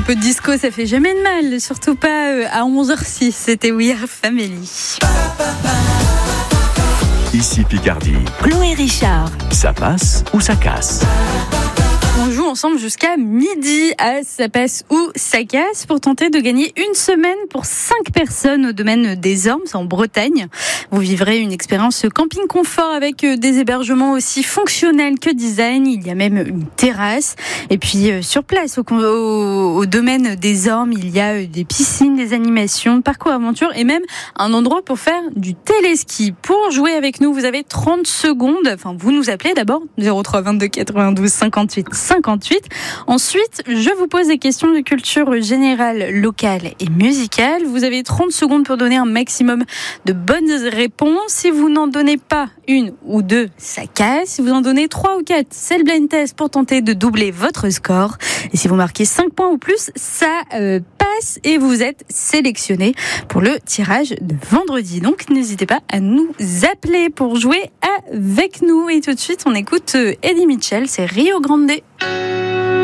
peu de disco, ça fait jamais de mal, surtout pas à 11h06. C'était We Are Family. Ici Picardie. Chloé Richard. Ça passe ou ça casse? On joue ensemble jusqu'à midi à Ça passe ou ça casse pour tenter de gagner une semaine pour 5 personnes au domaine des Ormes, c'est en Bretagne. Vous vivrez une expérience camping confort avec des hébergements aussi fonctionnels que design. Il y a même une terrasse. Et puis sur place, au domaine des Ormes, il y a des piscines, des animations, parcours aventure et même un endroit pour faire du téléski. Pour jouer avec nous, vous avez 30 secondes. Enfin, vous nous appelez d'abord 03 22 92 58 58. Ensuite, je vous pose des questions de culture générale, locale et musicale. Vous avez 30 secondes pour donner un maximum de bonnes réponses. Si vous n'en donnez pas une ou deux, ça casse. Si vous en donnez 3 ou 4, c'est le blind test pour tenter de doubler votre score. Et si vous marquez 5 points ou plus, ça passe et vous êtes sélectionné pour le tirage de vendredi. Donc, n'hésitez pas à nous appeler pour jouer avec nous. Et tout de suite, on écoute Eddie Mitchell, c'est Rio Grande.